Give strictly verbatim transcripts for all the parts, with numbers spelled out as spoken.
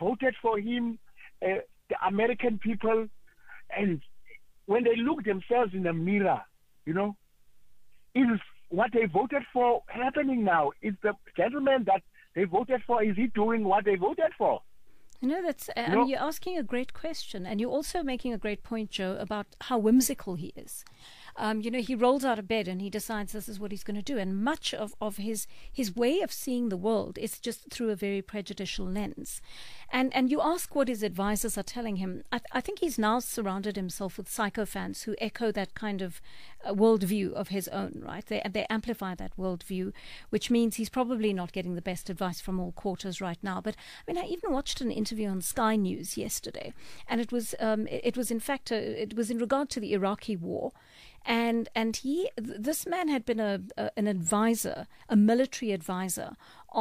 voted for him, uh, the American people, and when they look themselves in the mirror, you know, is what they voted for happening now? Is the gentleman that they voted for, is he doing what they voted for? You know, that's, uh, You know? you're asking a great question, and you're also making a great point, Joe, about how whimsical he is. Um, you know, he rolls out of bed and he decides this is what he's going to do. And much of, of his his way of seeing the world is just through a very prejudicial lens. And and you ask what his advisors are telling him. I, th- I think he's now surrounded himself with psychophants who echo that kind of uh, worldview of his own, right? They, they amplify that worldview, which means he's probably not getting the best advice from all quarters right now. But I mean, I even watched an interview on Sky News yesterday, and it was um, it, it was in fact a, it was in regard to the Iraqi war. And and he, this man had been a, a an advisor, a military advisor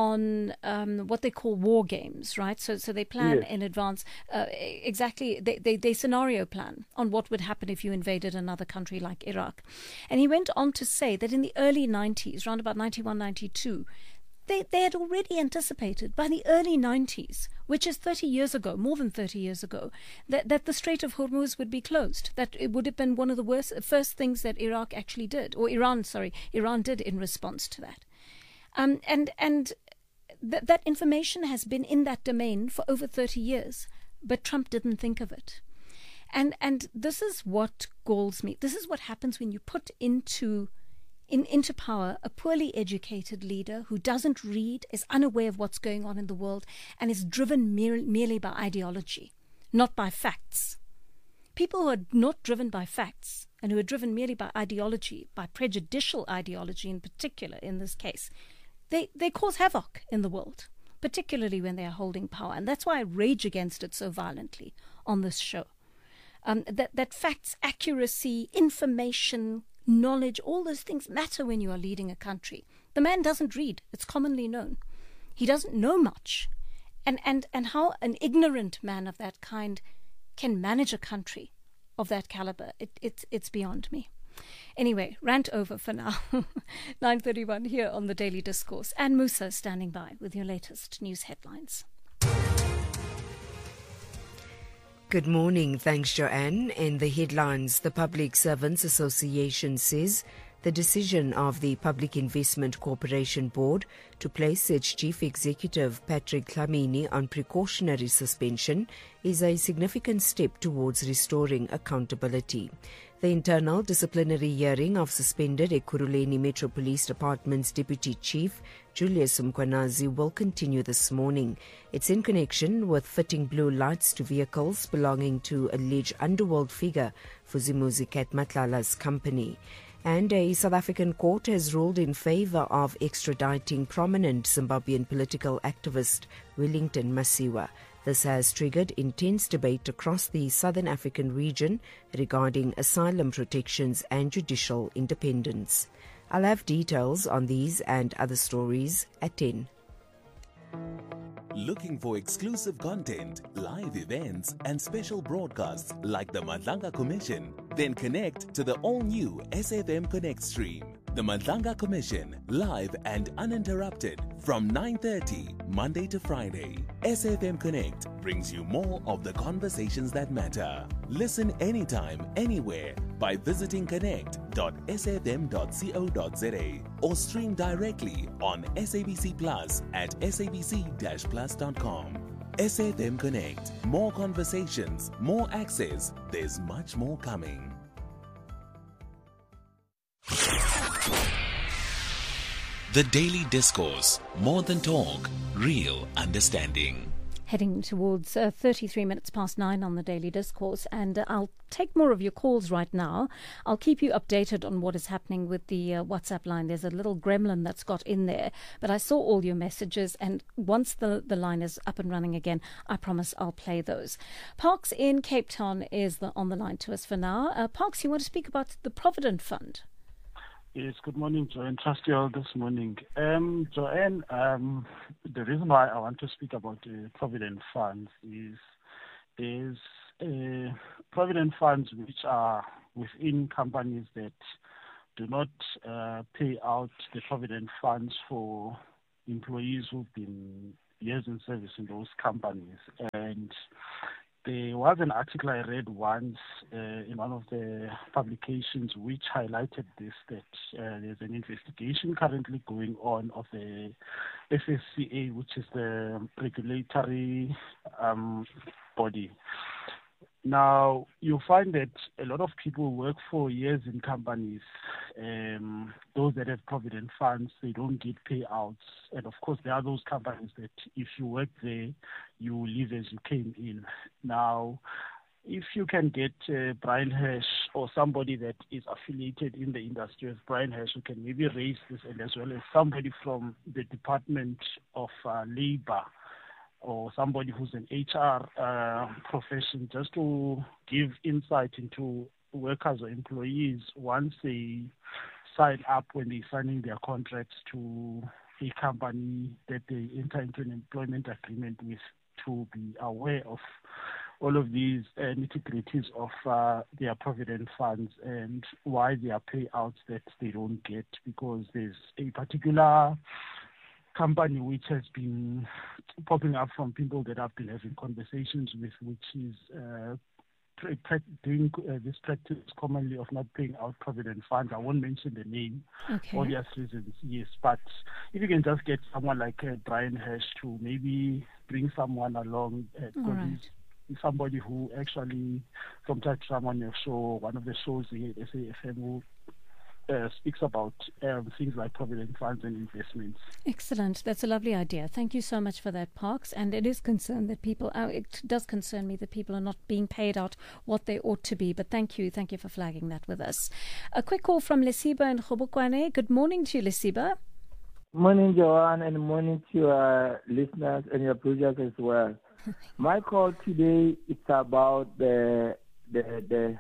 on um, what they call war games, right? So so they plan Yes. in advance, uh, exactly, they, they, they scenario plan on what would happen if you invaded another country like Iraq. And he went on to say that in the early nineties, around about ninety-one, ninety-two, They, they had already anticipated by the early nineties, which is thirty years ago, more than thirty years ago, that, that the Strait of Hormuz would be closed, that it would have been one of the worst, first things that Iraq actually did, or Iran, sorry, Iran did in response to that. Um, and and th- that information has been in that domain for over thirty years, but Trump didn't think of it. And, and this is what galls me. This is what happens when you put into In, into power a poorly educated leader who doesn't read, is unaware of what's going on in the world, and is driven mere, merely by ideology, not by facts. People who are not driven by facts and who are driven merely by ideology, by prejudicial ideology in particular in this case, they, they cause havoc in the world, particularly when they are holding power. And that's why I rage against it so violently on this show. Um, that, that facts, accuracy, information, knowledge, all those things matter when you are leading a country. The man doesn't read. It's commonly known. He doesn't know much. And, and, and how an ignorant man of that kind can manage a country of that caliber, it, it's, it's beyond me. Anyway, rant over for now. nine thirty-one here on the Daily Discourse. Anne Musa standing by with your latest news headlines. Good morning. Thanks, Joanne. In the headlines, the Public Servants Association says the decision of the Public Investment Corporation Board to place its chief executive, Patrick Dlamini, on precautionary suspension is a significant step towards restoring accountability. The internal disciplinary hearing of suspended Ekurhuleni Metro Police Department's Deputy Chief, Julius Mkwanazi, will continue this morning. It's in connection with fitting blue lights to vehicles belonging to alleged underworld figure Vusimuzi Matlala's company. And a South African court has ruled in favor of extraditing prominent Zimbabwean political activist Wellington Masiwa. This has triggered intense debate across the Southern African region regarding asylum protections and judicial independence. I'll have details on these and other stories at ten. Looking for exclusive content, live events, and special broadcasts like the Madlanga Commission? Then connect to the all-new S F M Connect stream. The Madlanga Commission, live and uninterrupted from nine thirty, Monday to Friday. S F M Connect brings you more of the conversations that matter. Listen anytime, anywhere by visiting connect dot s f m dot co dot z a or stream directly on S A B C Plus at s a b c dash plus dot com. S F M Connect. More conversations, more access. There's much more coming. The Daily Discourse. More than talk, real understanding. Heading towards uh, thirty-three minutes past nine on the Daily Discourse, and uh, I'll take more of your calls right now. I'll keep you updated on what is happening with the uh, WhatsApp line. There's a little gremlin that's got in there, but I saw all your messages, and once the, the line is up and running again, I promise I'll play those. Parks in Cape Town is the, on the line to us for now. Uh, Parks, you want to speak about the Provident Fund? Yes, good morning, Joanne. Trust you all this morning. Um, Joanne, um, the reason why I want to speak about the Provident Funds is there's uh, Provident Funds which are within companies that do not uh, pay out the Provident Funds for employees who've been years in service in those companies. And there was an article I read once uh, in one of the publications which highlighted this, that uh, there's an investigation currently going on of the F S C A, which is the regulatory um, body. Now, you find that a lot of people work for years in companies. Um, those that have provident funds, they don't get payouts. And of course, there are those companies that if you work there, you leave as you came in. Now, if you can get uh, Brian Hirsch or somebody that is affiliated in the industry with Brian Hirsch who can maybe raise this, and as well as somebody from the Department of uh, Labor, or somebody who's an H R uh, profession, just to give insight into workers or employees once they sign up, when they're signing their contracts to a company that they enter into an employment agreement with, to be aware of all of these uh, nitty-gritties of uh, their provident funds and why there are payouts that they don't get, because there's a particular company which has been popping up from people that I've been having conversations with, which is uh, pra- pra- doing uh, this practice commonly of not paying out provident funds. I won't mention the name, Okay. obvious reasons, yes. But if you can just get someone like uh, Brian Hirsch to maybe bring someone along, uh, All because right. he's somebody who actually, from time to time on your show, one of the shows here at S A F M, who Uh, speaks about um, things like provident funds and investments. Excellent. That's a lovely idea. Thank you so much for that, Parks. And it is concerned that people, uh, it does concern me that people are not being paid out what they ought to be. But thank you. Thank you for flagging that with us. A quick call from Lesiba in Kgobokwane. Good morning to you, Lesiba. Morning, Joanne, and morning to your listeners and your project as well. My call today is about the the the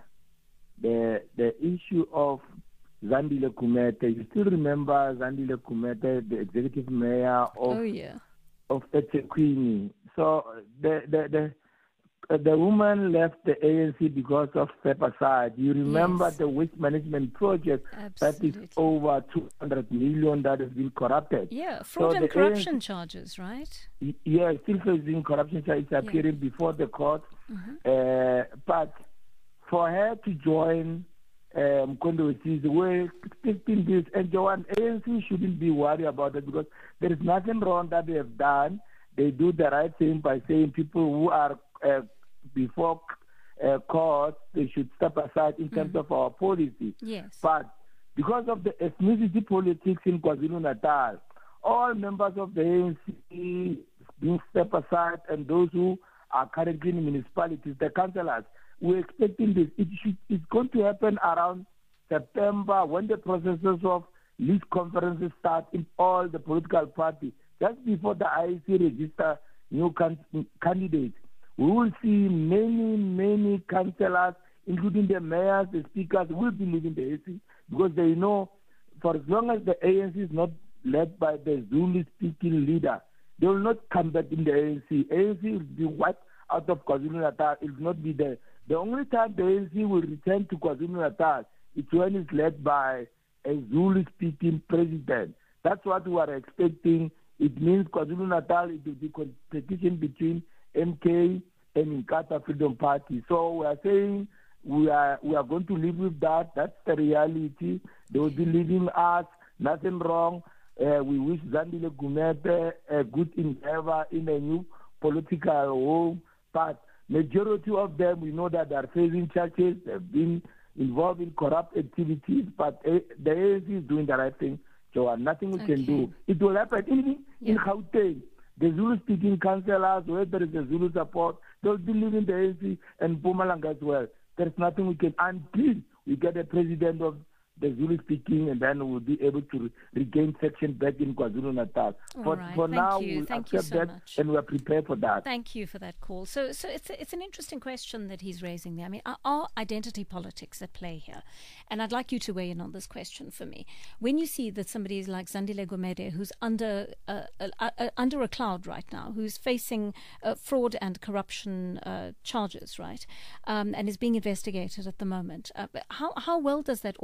the, the issue of Zandile Kumete. You still remember Zandile Kumete, the executive mayor of Oh, yeah. of eThekwini. So the the the uh, the woman left the A N C because of step aside. You remember Yes. the waste management project Absolutely. that is over two hundred million that has been corrupted. Yeah, fraud So and the corruption A N C charges, right? Y- Yeah, still facing corruption charges appearing before the court. Mhm. Uh, but for her to join um, Mkondo, we're expecting this. And Joanne, A N C shouldn't be worried about it, because there is nothing wrong that they have done. They do the right thing by saying people who are uh, before uh, court, they should step aside in terms of our policy. Yes. But because of the ethnicity politics in KwaZulu-Natal, all members of the A N C being stepped aside, and those who are currently in municipalities, the councillors, we're expecting this. It should, it's going to happen around September, when the processes of list conferences start in all the political parties, just before the I E C register new can- candidates. We will see many, many councillors, including the mayors, the speakers, will be leaving the A N C, because they know for as long as the A N C is not led by the Zulu-speaking leader, they will not come back in the A N C. A N C will be wiped out of KwaZulu-Natal. It will not be there. The only time the A N C will return to KwaZulu-Natal is when it's led by a Zulu-speaking president. That's what we are expecting. It means KwaZulu-Natal, it will be competition between M K and Inkatha Freedom Party. So we are saying we are we are going to live with that. That's the reality. They will be leaving us. Nothing wrong. Uh, we wish Zandile Kumete a good endeavor in a new political home. But majority of them, we know that they are facing charges. They've been involved in corrupt activities. But uh, the A N C is doing the right thing. So nothing we Okay. can do. It will happen even Yeah. in Gauteng. The Zulu-speaking councillors, where there is a Zulu support, they'll be leaving the A N C and Mpumalanga as well. There's nothing we can, until we get a president of the Zulu-speaking, and then we'll be able to re- regain section back in KwaZulu-Natal. All For, right. for Thank now, you. we'll Thank you accept so that, much. and we're prepared for that. Thank you for that call. So, so it's it's an interesting question that he's raising there. I mean, are, are identity politics at play here? And I'd like you to weigh in on this question for me. When you see that somebody is like Zandile Kumete, who's under uh, uh, uh, under a cloud right now, who's facing uh, fraud and corruption uh, charges, right, um, and is being investigated at the moment, uh, how how well does that augur for a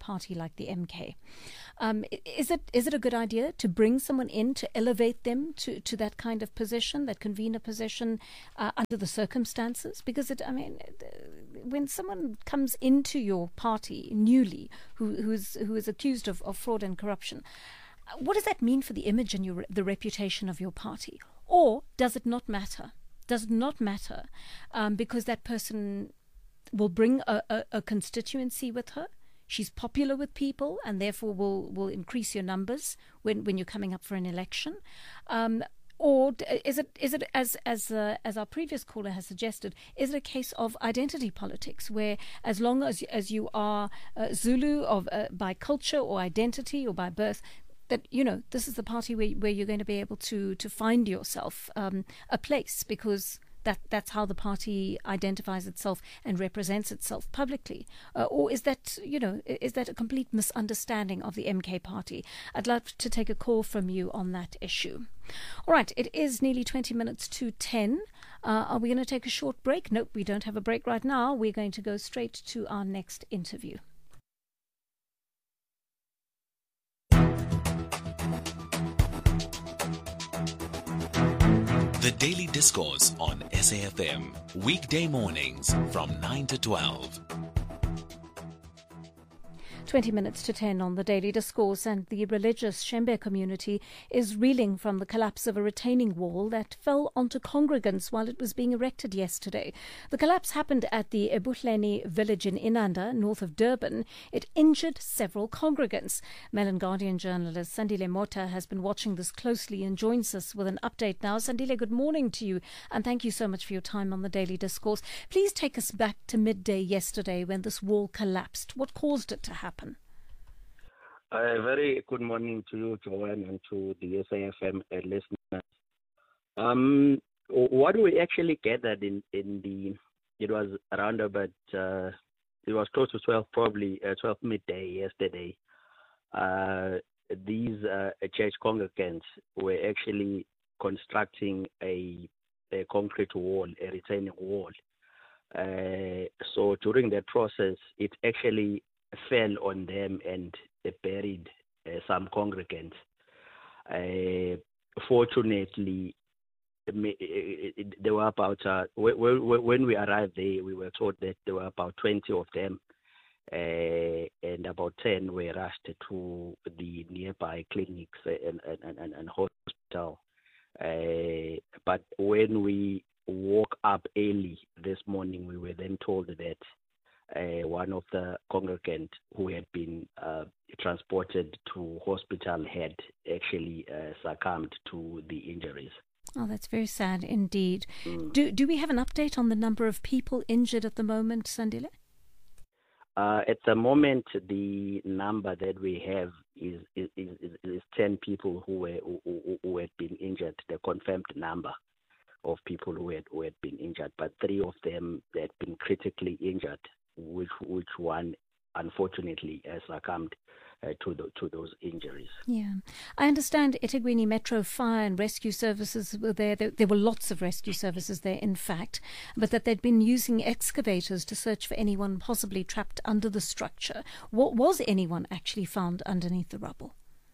party like the M K. Um, is it is it a good idea to bring someone in to elevate them to, to that kind of position, that convener position, uh, under the circumstances? Because it, I mean, when someone comes into your party newly, who who is who is accused of, of fraud and corruption, what does that mean for the image and your, the reputation of your party? Or does it not matter? Does it not matter um, because that person will bring a, a, a constituency with her? She's popular with people and therefore will, will increase your numbers when, when you're coming up for an election. Um, or is it is it as as uh, as our previous caller has suggested? Is it a case of identity politics, where as long as as you are uh, Zulu of uh, by culture or identity or by birth, that, you know, this is the party where where you're going to be able to to find yourself um, a place, because that that's how the party identifies itself and represents itself publicly? Uh, or is that, you know, is that a complete misunderstanding of the M K party? I'd love to take a call from you on that issue. All right, it is nearly twenty minutes to ten. Uh, are we going to take a short break? Nope, we don't have a break right now. We're going to go straight to our next interview. The Daily Discourse on S A F M, weekday mornings from nine to twelve. twenty minutes to ten on the Daily Discourse, and the religious Shembe community is reeling from the collapse of a retaining wall that fell onto congregants while it was being erected yesterday. The collapse happened at the Ebuhleni village in Inanda, north of Durban. It injured several congregants. Mail and Guardian journalist Sandile Mota has been watching this closely and joins us with an update now. Sandile, good morning to you, and thank you so much for your time on the Daily Discourse. Please take us back to midday yesterday when this wall collapsed. What caused it to happen? A uh, very good morning to you, Joanne, and to the S A F M uh, listeners. Um, what we actually gathered in, in the, it was around about, uh, it was close to twelve, probably uh, twelve midday yesterday. Uh, these uh, church congregants were actually constructing a, a concrete wall, a retaining wall. Uh, so during that process, it actually fell on them and uh, buried uh, some congregants. Uh, fortunately, there were about, uh, when we arrived there, we were told that there were about twenty of them, uh, and about ten were rushed to the nearby clinics and, and, and, and hospital. Uh, but when we woke up early this morning, we were then told that Uh, one of the congregants who had been uh, transported to hospital had actually uh, succumbed to the injuries. Oh, that's very sad indeed. Mm. Do do we have an update on the number of people injured at the moment, Sandile? Uh, at the moment, the number that we have is is, is, is ten people who were who, who had been injured. The confirmed number of people who had who had been injured, but three of them had been critically injured, which which one unfortunately has succumbed uh, to the, to those injuries. Yeah, I understand eThekwini Metro Fire and Rescue Services were there. there. There were lots of rescue services there, in fact, but that they'd been using excavators to search for anyone possibly trapped under the structure. What was anyone actually found underneath the rubble?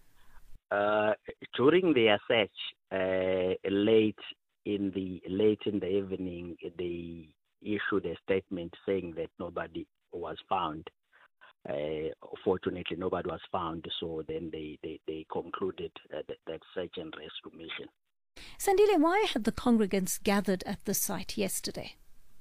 Uh, during their search, uh, late in the late in the evening, they issued a statement saying that nobody was found. Uh, fortunately, nobody was found, so then they, they, they concluded uh, that, that search and rescue mission. Sandile, why had the congregants gathered at the site yesterday?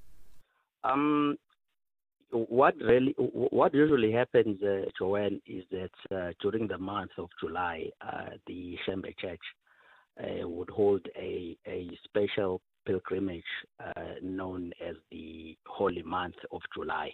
Um, what really, what usually happens, uh, Joanne, is that uh, during the month of July, uh, the Shembe Church uh, would hold a, a special pilgrimage uh, known as the Holy Month of July.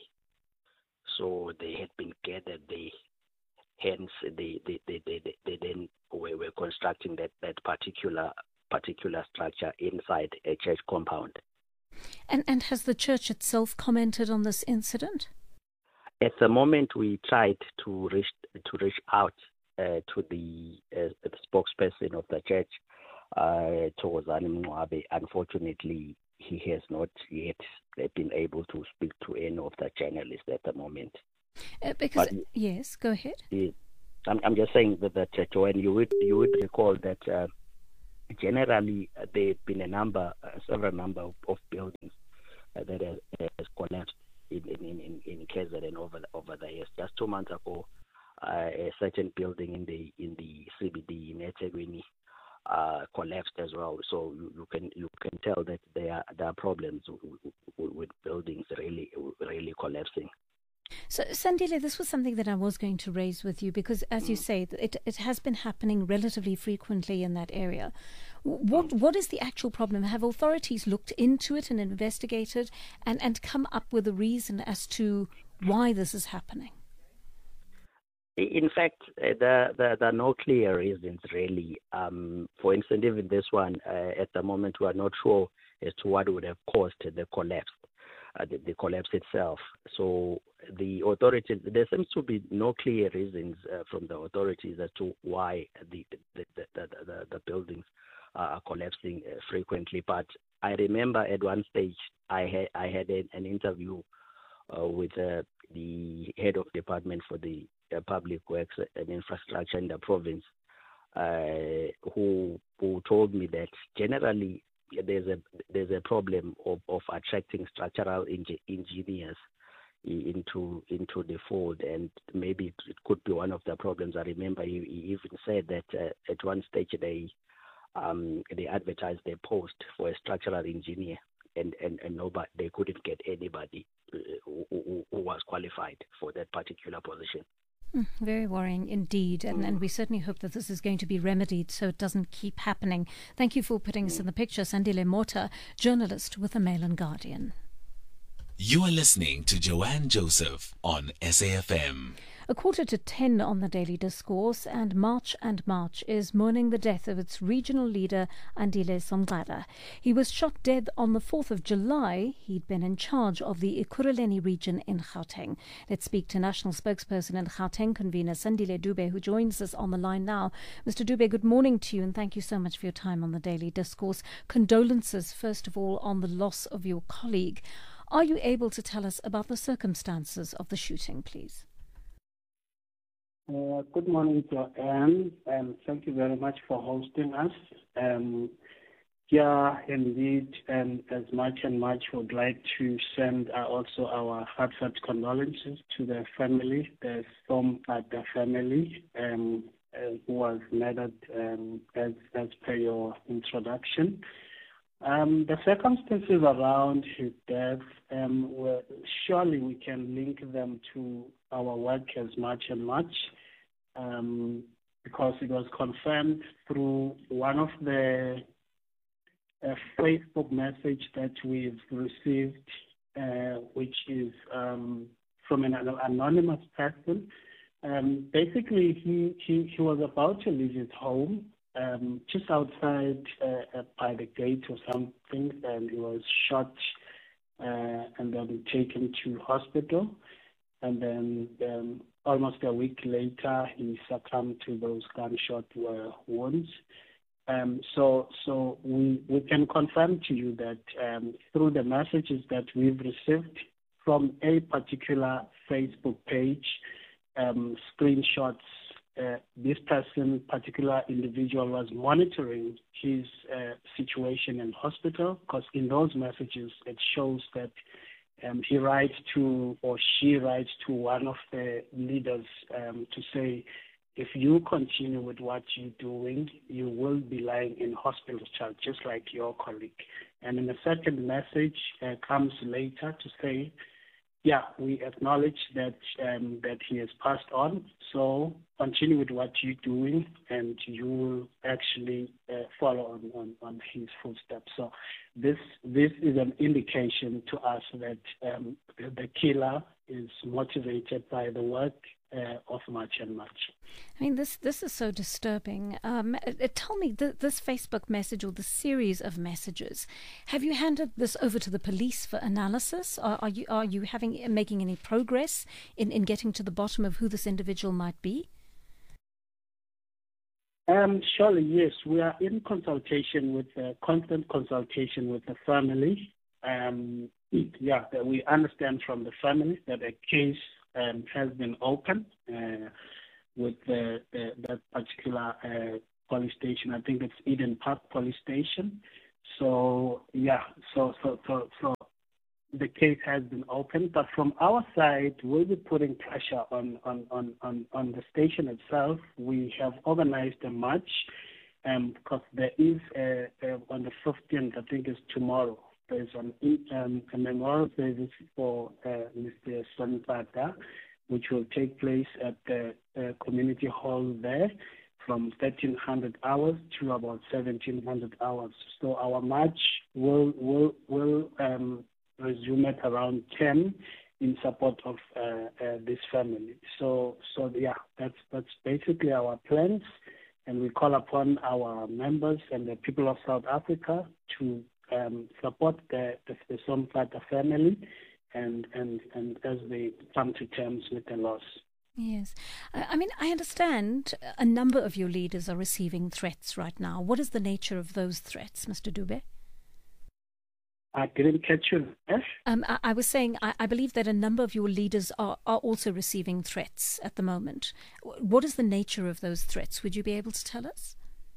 So they had been gathered there, hence they they, they, they, they, they then were, were constructing that, that particular particular structure inside a church compound. And and has the church itself commented on this incident? At the moment, we tried to reach to reach out uh, to the, uh, the spokesperson of the church, uh, Thokozani Mncwabe. Unfortunately, he has not yet been able to speak to any of the journalists at the moment. Uh, because, But, yes, go ahead. the, I'm, I'm just saying that, that uh, Joanne, you would, you would recall that uh, generally uh, there have been a number, uh, several number of, of buildings uh, that has, has collapsed in, in, in, in K Z N over, over the years. Just two months ago, uh, a certain building in the in the C B D in eThekwini uh, collapsed as well. So you, you can you can tell that there are, there are problems with, with buildings really really collapsing. So, Sandile, this was something that I was going to raise with you because, as you say, it it has been happening relatively frequently in that area. What what is the actual problem? Have authorities looked into it and investigated and, and come up with a reason as to why this is happening? In fact, uh, there, there, there are no clear reasons, really. Um, for instance, even this one, uh, at the moment, we are not sure as to what would have caused the collapse, uh, the, the collapse itself. So the authorities, there seems to be no clear reasons uh, from the authorities as to why the the, the, the, the, the buildings are collapsing uh, frequently. But I remember at one stage, I had, I had an, an interview uh, with uh, the head of department for the Uh, public works and infrastructure in the province, uh, who who told me that generally there's a there's a problem of, of attracting structural engi- engineers into into the fold, and maybe it could be one of the problems. I remember he, he even said that uh, at one stage they um, they advertised a post for a structural engineer, and and, and nobody, they couldn't get anybody who, who, who was qualified for that particular position. Mm, very worrying indeed, and, and we certainly hope that this is going to be remedied so it doesn't keep happening. Thank you for putting us in the picture, Sandile Mota, journalist with the Mail and Guardian. You are listening to Joanne Joseph on S A F M. A quarter to ten on the Daily Discourse, and March and March is mourning the death of its regional leader, Andile Somgada. He was shot dead on the fourth of July. He'd been in charge of the Ekurhuleni region in Gauteng. Let's speak to National Spokesperson and Gauteng convener, Sandile Dube, who joins us on the line now. Mister Dube, good morning to you, and thank you so much for your time on the Daily Discourse. Condolences, first of all, on the loss of your colleague. Are you able to tell us about the circumstances of the shooting, please? Uh, good morning, Joanne, and thank you very much for hosting us. Um, yeah, indeed, and as much and much would like to send uh, also our heartfelt condolences to the family, the Somgada family, um, uh, who was murdered um, as, as per your introduction. Um, the circumstances around his death, um, were, surely we can link them to our work as much and much, um, because it was confirmed through one of the uh, Facebook message that we've received, uh, which is um, from an anonymous person. Um, basically, he, he, he was about to leave his home, Um, just outside uh, by the gate or something, and he was shot uh, and then taken to hospital. And then um, almost a week later, he succumbed to those gunshot uh, wounds. Um, so so we, we can confirm to you that um, through the messages that we've received from a particular Facebook page, um, screenshots, Uh, this person, particular individual, was monitoring his uh, situation in hospital, because in those messages it shows that um, he writes to, or she writes to one of the leaders um, to say, if you continue with what you're doing, you will be lying in hospital, just like your colleague. And in the second message uh, comes later to say, yeah, we acknowledge that um, that he has passed on, so continue with what you're doing, and you will actually uh, follow on, on, on his footsteps. So this this is an indication to us that um, the killer is motivated by the work uh, of much and much. I mean, this this is so disturbing. Um, uh, tell me, th- this Facebook message or the series of messages, have you handed this over to the police for analysis? Are, are you are you having making any progress in, in getting to the bottom of who this individual might be? Um, surely, yes. We are in consultation with uh, constant consultation with the family. Um, yeah, that we understand from the family that a case um, has been open uh, with the, the, that particular uh, police station. I think it's Eden Park Police Station. So yeah, so so so so the case has been opened, but from our side, we'll be putting pressure on on on on, on the station itself. We have organized a march, um, because there is a, a, on the fifteenth, I think it's tomorrow. There's an um, a memorial service for uh, Mister Sonpata, which will take place at the uh, community hall there, from thirteen hundred hours to about seventeen hundred hours. So our march will will will um, resume at around ten in support of uh, uh, this family. So so yeah, that's that's basically our plans, and we call upon our members and the people of South Africa to um, support the the, the Sonpata family, and and and as they come to terms with the loss. Yes. I mean, I understand a number of your leaders are receiving threats right now. What is the nature of those threats, Mister Dube? I didn't catch you. Yes? Um, I, I was saying I, I believe that a number of your leaders are, are also receiving threats at the moment. What is the nature of those threats? Would you be able to tell us?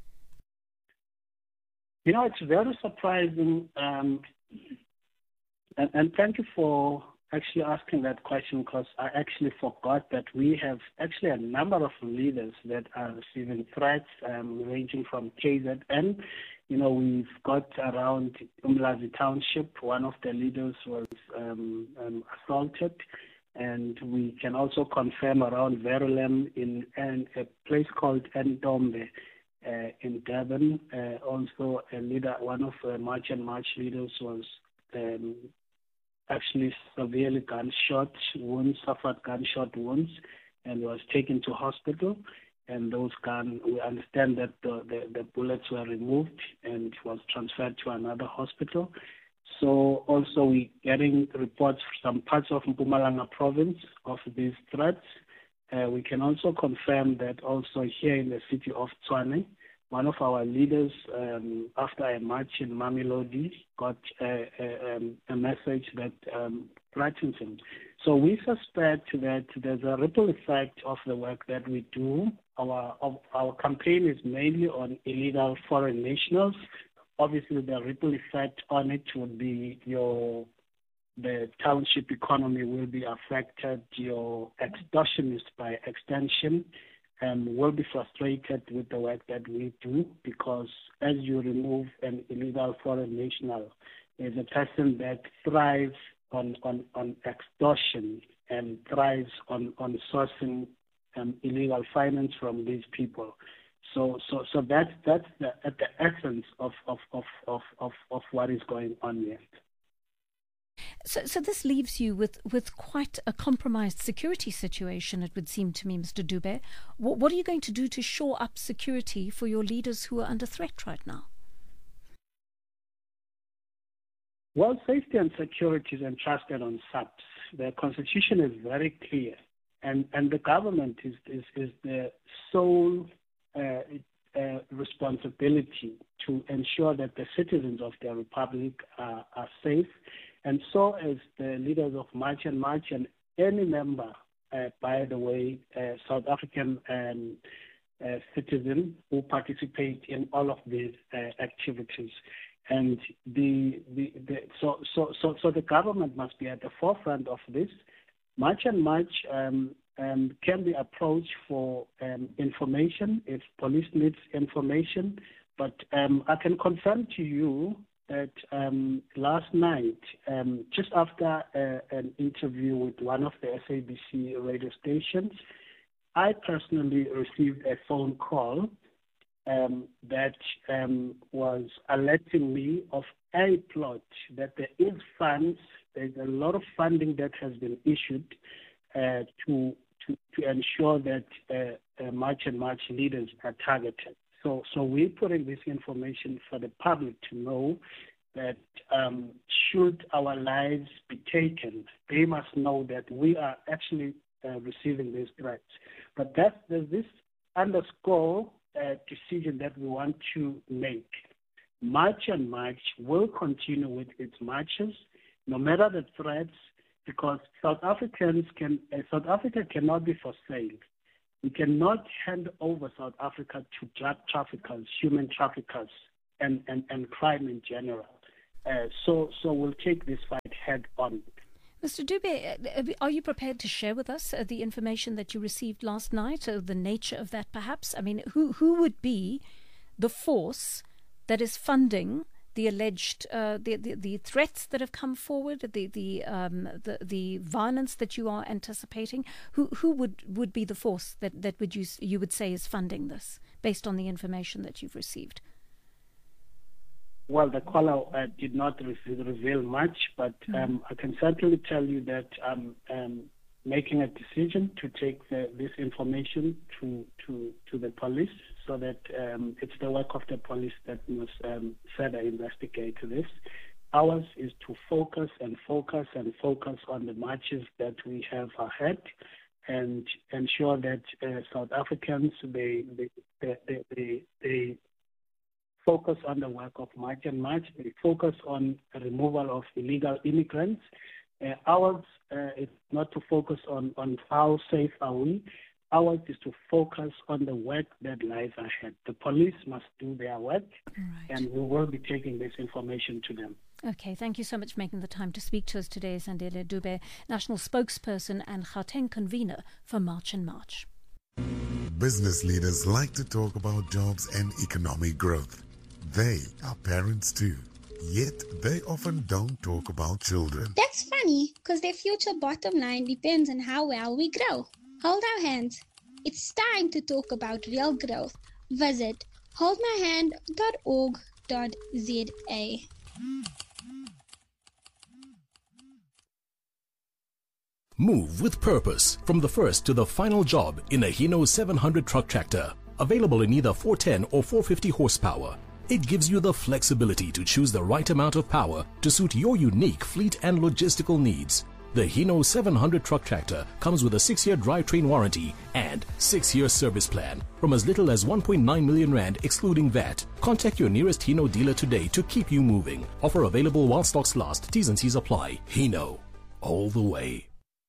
You know, it's very surprising. Um, and, and thank you for actually asking that question, because I actually forgot that we have actually a number of leaders that are receiving threats, um, ranging from K Z N. You know, we've got around Umlazi Township, one of the leaders was um, um, assaulted, and we can also confirm around Verulam in, in a place called Ndombe uh, in Durban. Uh, also, a leader, one of the March and March leaders was um, actually severely gunshot wounds, suffered gunshot wounds, and was taken to hospital. And those gun, we understand that the, the, the bullets were removed and was transferred to another hospital. So also we're getting reports from some parts of Mpumalanga province of these threats. Uh, we can also confirm that also here in the city of Tshwane, one of our leaders, um, after a march in Mamelodi, got a, a, a message that um, threatens him. So we suspect that there's a ripple effect of the work that we do. Our of, our campaign is mainly on illegal foreign nationals. Obviously, the ripple effect on it would be your the township economy will be affected. Your extortionists, by extension, Um, will be frustrated with the work that we do, because as you remove an illegal foreign national, there's a person that thrives on, on, on extortion and thrives on, on sourcing um, illegal finance from these people. So so so that's that's the, at the essence of, of, of, of, of, of what is going on here. So, so this leaves you with, with quite a compromised security situation, it would seem to me, Mister Dube. What, what are you going to do to shore up security for your leaders who are under threat right now? Well, safety and security is entrusted on S A P S. The Constitution is very clear, and, and the government is, is, is the sole uh, uh, responsibility to ensure that the citizens of the Republic are, are safe. And so as the leaders of March and March and any member, uh, by the way, uh, South African um, uh, citizen who participate in all of these uh, activities. And the, the, the so, so, so, so the government must be at the forefront of this. March and March um, um, can be approached for um, information if police needs information. But um, I can confirm to you that um, last night, um, just after uh, an interview with one of the S A B C radio stations, I personally received a phone call um, that um, was alerting me of a plot, that there is funds, there's a lot of funding that has been issued uh, to, to to ensure that uh, uh, March and March leaders are targeted. So, so we're putting this information for the public to know that um, should our lives be taken, they must know that we are actually uh, receiving these threats. But that, there's this underscore uh, decision that we want to make. March and March will continue with its marches, no matter the threats. because South Africans can, uh, South Africa cannot be for sale. We cannot hand over South Africa to drug traffickers, human traffickers, and, and, and crime in general. Uh, so, so we'll take this fight head on. Mister Dube, are you prepared to share with us uh, the information that you received last night, or the nature of that perhaps? I mean, who, who would be the force that is funding the alleged uh, the, the the threats that have come forward, the the um, the the violence that you are anticipating? Who who would, would be the force that, that would you you would say is funding this, based on the information that you've received? Well, the caller uh, did not re- reveal much, but um, I can certainly tell you that I'm um, making a decision to take the, this information to, to, to the police, so that um, it's the work of the police that must um, further investigate this. Ours is to focus and focus and focus on the marches that we have ahead, and ensure that uh, South Africans, they, they, they, they, they, they focus on the work of March and March. They focus on the removal of illegal immigrants. Uh, ours uh, is not to focus on, on how safe are we. Ours is to focus on the work that lies ahead. The police must do their work, right, and we will be taking this information to them. Okay, thank you so much for making the time to speak to us today, Zandile Dube, National Spokesperson and Gauteng Convener for March and March. Business leaders like to talk about jobs and economic growth. They are parents too, yet they often don't talk about children. That's funny, because their future bottom line depends on how well we grow. Hold our hands. It's time to talk about real growth. Visit hold my hand dot org dot za. Move with purpose from the first to the final job in a Hino seven hundred truck tractor. Available in either four ten or four fifty horsepower. It gives you the flexibility to choose the right amount of power to suit your unique fleet and logistical needs. The Hino seven hundred truck tractor comes with a six-year drivetrain warranty and six-year service plan from as little as one point nine million rand excluding V A T. Contact your nearest Hino dealer today to keep you moving. Offer available while stocks last. T's and C's apply. Hino, all the way.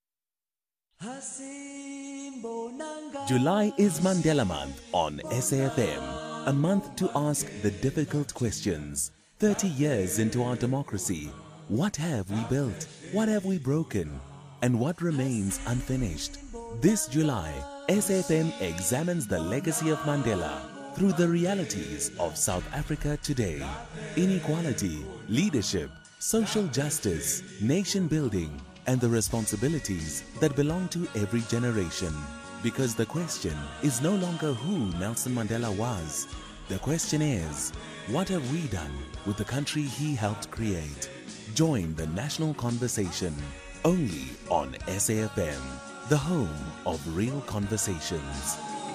July is Mandela Month on S A F M. A month to ask the difficult questions. thirty years into our democracy, what have we built? What have we broken? And what remains unfinished? This July, S A F M examines the legacy of Mandela through the realities of South Africa today. Inequality, leadership, social justice, nation building, and the responsibilities that belong to every generation. Because the question is no longer who Nelson Mandela was. The question is, what have we done with the country he helped create? Join the national conversation only on S A F M, the home of real conversations.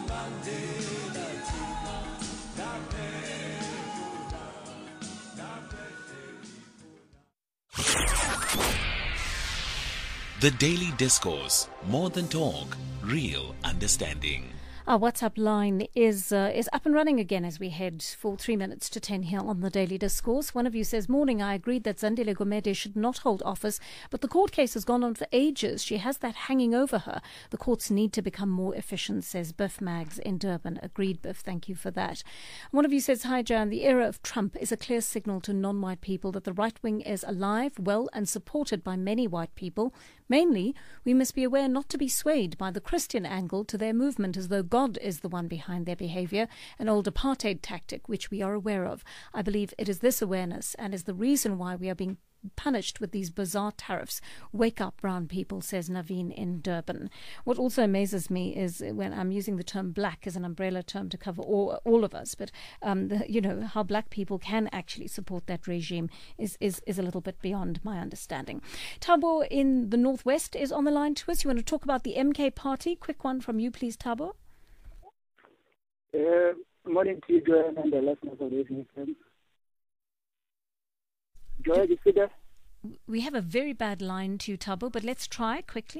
The Daily Discourse, more than talk, real understanding. Our WhatsApp line is uh, is up and running again as we head for three minutes to ten here on the Daily Discourse. One of you says, morning, I agreed that Zandile Gumede should not hold office, but the court case has gone on for ages. She has that hanging over her. The courts need to become more efficient, says Biff Mags in Durban. Agreed, Biff. Thank you for that. One of you says, hi, Jan, the era of Trump is a clear signal to non-white people that the right wing is alive, well, and supported by many white people. Mainly, we must be aware not to be swayed by the Christian angle to their movement as though God is the one behind their behavior, an old apartheid tactic which we are aware of. I believe it is this awareness and is the reason why we are being punished with these bizarre tariffs. Wake up, brown people, says Naveen in Durban. What also amazes me is when I'm using the term black as an umbrella term to cover all, all of us, but um, the, you know, how black people can actually support that regime is, is, is a little bit beyond my understanding. Thabo in the Northwest is on the line to us. You want to talk about the M K party? Quick one from you, please, Thabo. Uh, morning to you, Joanne, and the listeners of the F M. Joy, you see that? We have a very bad line to you, Thabo, but let's try quickly.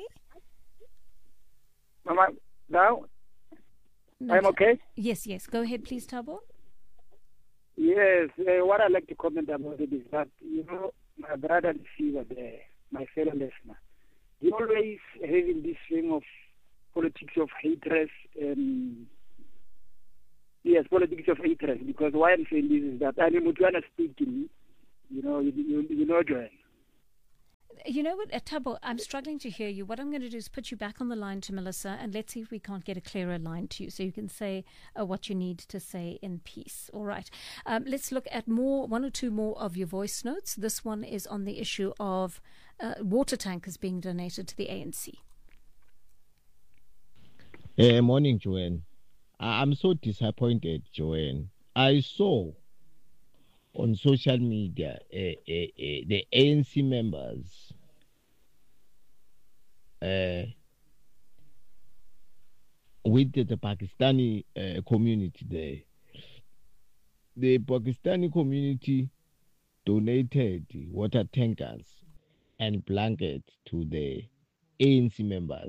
Mama, now? No, I'm okay? Yes, yes. Go ahead, please, Thabo. Yes, uh, what I'd like to comment about it is that, you know, my brother Siva there, my fellow listener, He always having this thing of politics of hatred. Um, yes, politics of hatred. Because why I'm saying this is that I'm Mutwana speaking. You know, you, you, you know, Joanne. You know what, Thabo, I'm struggling to hear you. What I'm going to do is put you back on the line to Melissa, and let's see if we can't get a clearer line to you so you can say uh, what you need to say in peace. All right. Um, let's look at more, one or two more of your voice notes. This one is on the issue of uh, water tankers being donated to the A N C. Uh, morning, Joanne. I'm so disappointed, Joanne. I saw on social media uh, uh, uh, the A N C members uh, with the, the Pakistani uh, community there. The Pakistani community donated water tankers and blankets to the A N C members.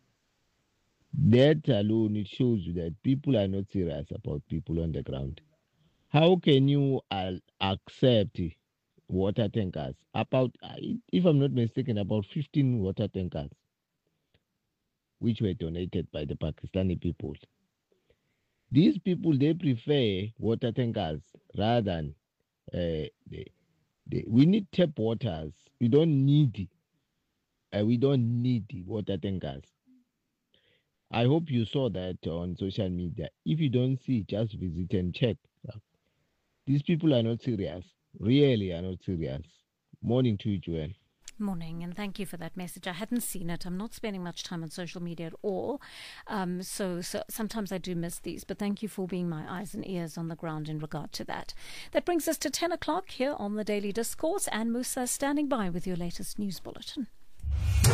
That alone, it shows you that people are not serious about people on the ground. How can you uh, accept water tankers? About, if I'm not mistaken, about fifteen water tankers, which were donated by the Pakistani people. These people, they prefer water tankers rather than uh, the, the, we need tap waters. We don't need, uh, we don't need water tankers. I hope you saw that on social media. If you don't see, just visit and check. These people are not serious. Really are not serious. Morning to you, Joanne. Morning, and thank you for that message. I hadn't seen it. I'm not spending much time on social media at all. Um, so, so sometimes I do miss these, but thank you for being my eyes and ears on the ground in regard to that. That brings us to ten o'clock here on the Daily Discourse, and Musa standing by with your latest news bulletin.